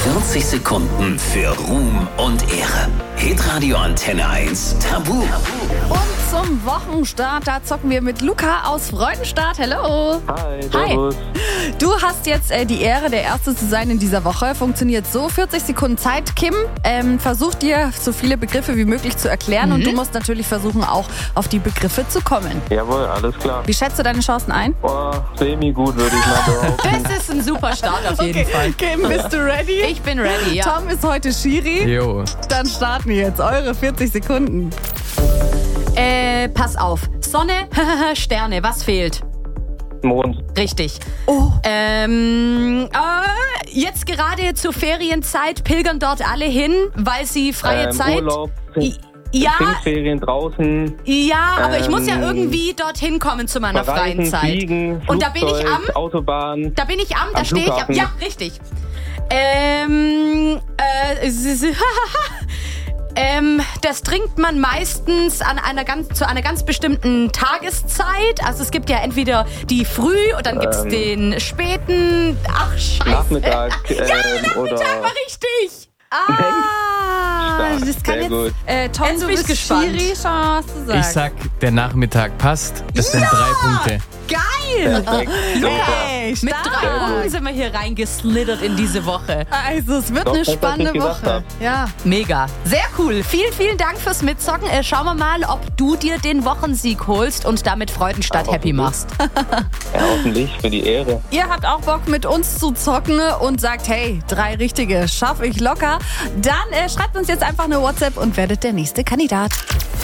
40 Sekunden für Ruhm und Ehre. Hitradio Antenne 1 Tabu. Und zum Wochenstart, da zocken wir mit Luca aus Freudenstadt. Hallo. Hi, servus. Du hast jetzt die Ehre, der Erste zu sein in dieser Woche. Funktioniert so, 40 Sekunden Zeit. Kim versucht dir so viele Begriffe wie möglich zu erklären und du musst natürlich versuchen, auch auf die Begriffe zu kommen. Jawohl, alles klar. Wie schätzt du deine Chancen ein? Semi-gut, würde ich mal behaupten. Das ist ein super Start auf jeden Fall. Kim, bist du ready? Ich bin ready, ja. Tom ist heute Schiri. Jo. Dann starten wir jetzt eure 40 Sekunden. Pass auf. Sonne, Sterne, was fehlt? Mond. Richtig. Oh. Jetzt gerade zur Ferienzeit pilgern dort alle hin, weil sie freie Zeit... Urlaub, Ja, Pfingstferien draußen, ja, aber ich muss ja irgendwie dorthin kommen zu meiner freien Reisen, Zeit. Fliegen, Und da bin ich Flugzeug, Autobahn. Da stehe ich am... Flughafen. Ja, richtig. Das trinkt man meistens zu einer ganz bestimmten Tageszeit. Also es gibt ja entweder die Früh und dann gibt es den späten... Ach, scheiße. Nachmittag, Nachmittag oder war richtig. Das kann sehr gut. Tom, Jetzt du bin ich bist gespannt. Schiri, schau mal, was du Ich sagst. sag, der Nachmittag passt. Das sind 3 Punkte. Geil. Perfekt. Hey, Mit stark. 3 Punkten sind wir hier reingeslittert in diese Woche. Also, es wird Doch, eine das, was spannende ich gesagt Woche. hab. Ja. Mega. Sehr cool. Vielen, vielen Dank fürs Mitzocken. Schauen wir mal, ob du dir den Wochensieg holst und damit Freudenstadt happy machst. Ja, hoffentlich für die Ehre. Ihr habt auch Bock mit uns zu zocken und sagt, hey, 3 Richtige schaffe ich locker. Dann schreibt uns jetzt einfach eine WhatsApp und werdet der nächste Kandidat.